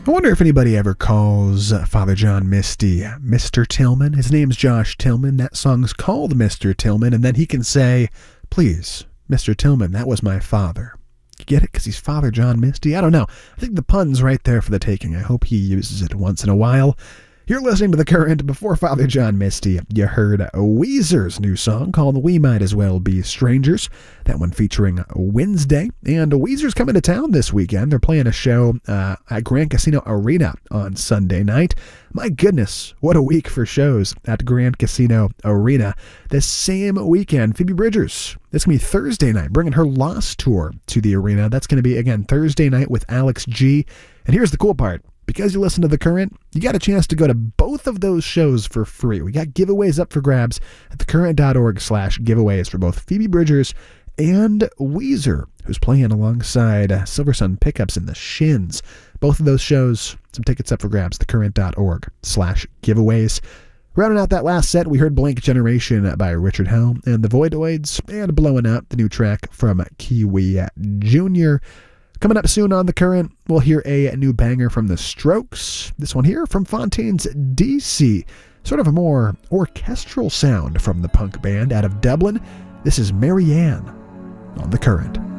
I wonder if anybody ever calls Father John Misty Mr. Tillman. His name's Josh Tillman. That song's called Mr. Tillman, and then he can say, please, Mr. Tillman, that was my father. You get it? Because he's Father John Misty? I don't know. I think the pun's right there for the taking. I hope he uses it once in a while. You're listening to The Current. Before Father John Misty, you heard Weezer's new song called We Might As Well Be Strangers. That one featuring Wednesday. And Weezer's coming to town this weekend. They're playing a show at Grand Casino Arena on Sunday night. My goodness, what a week for shows at Grand Casino Arena. This same weekend, Phoebe Bridgers, it's going to be Thursday night, bringing her Lost tour to the arena. That's going to be, again, Thursday night with Alex G. And here's the cool part. Because you listen to The Current, you got a chance to go to both of those shows for free. We got giveaways up for grabs at thecurrent.org/giveaways for both Phoebe Bridgers and Weezer, who's playing alongside Silver Sun Pickups and the Shins. Both of those shows, some tickets up for grabs, thecurrent.org/giveaways. Rounding out that last set, we heard Blank Generation by Richard Hell and the Voidoids, and Blowing Up, the new track from Kiwi Jr. Coming up soon on The Current, we'll hear a new banger from The Strokes. This one here from Fontaines DC. Sort of a more orchestral sound from the punk band out of Dublin. This is Marianne on The Current.